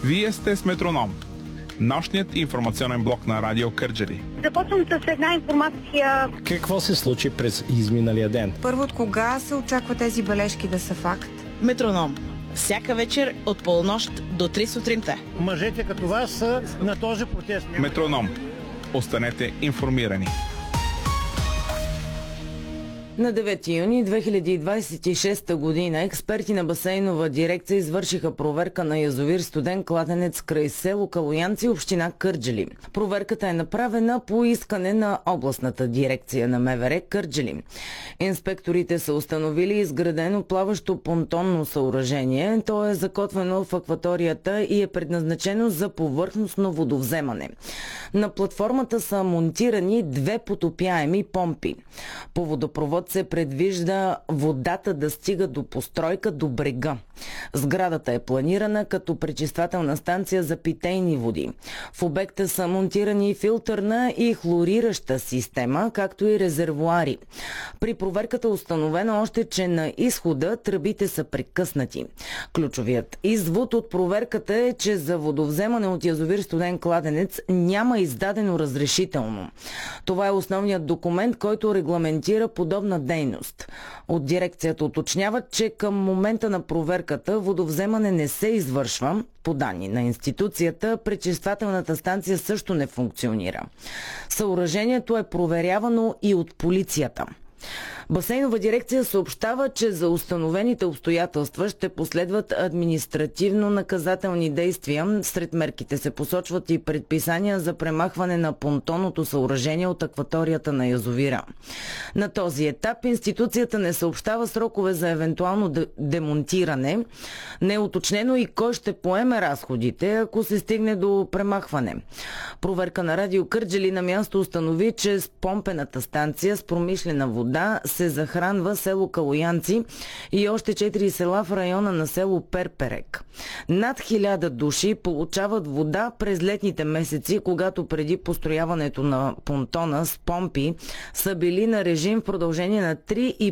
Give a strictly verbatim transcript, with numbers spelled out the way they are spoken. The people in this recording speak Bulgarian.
Вие сте с Метроном, нощният информационен блок на Радио Кърджали. Започвам с една информация. Какво се случи през изминалия ден? Първо, от кога се очаква тези бележки да са факт? Метроном. Всяка вечер от полунощ до три сутринта. Мъжете като вас са на този протест. Метроном. Останете информирани. На девети юни две хиляди двадесет и шеста година експерти на басейнова дирекция извършиха проверка на язовир Студен кладенец край село Калоянци, община Кърджали. Проверката е направена по искане на областната дирекция на МВР Кърджали. Инспекторите са установили изградено плаващо понтонно съоръжение. То е закотвено в акваторията и е предназначено за повърхностно водовземане. На платформата са монтирани две потопяеми помпи. По водопровод се предвижда водата да стига до постройка до брега. Сградата е планирана като пречиствателна станция за питейни води. В обекта са монтирани филтърна и хлорираща система, както и резервоари. При проверката е установено още, че на изхода тръбите са прекъснати. Ключовият извод от проверката е, че за водовземане от язовир Студен кладенец няма издадено разрешително. Това е основният документ, който регламентира подобна дейност. От дирекцията уточняват, че към момента на проверката водовземане не се извършва. По данни на институцията, пречиствателната станция също не функционира. Съоръжението е проверявано и от полицията. Басейнова дирекция съобщава, че за установените обстоятелства ще последват административно-наказателни действия. Сред мерките се посочват и предписания за премахване на понтонното съоръжение от акваторията на язовира. На този етап институцията не съобщава срокове за евентуално демонтиране. Не е уточнено и кой ще поеме разходите, ако се стигне до премахване. Проверка на Радио Кърджали на място установи, че с помпената станция с промишлена вода се захранва село Калоянци и още четири села в района на село Перперек. Над хиляда души получават вода през летните месеци, когато преди построяването на понтона с помпи са били на режим в продължение на три и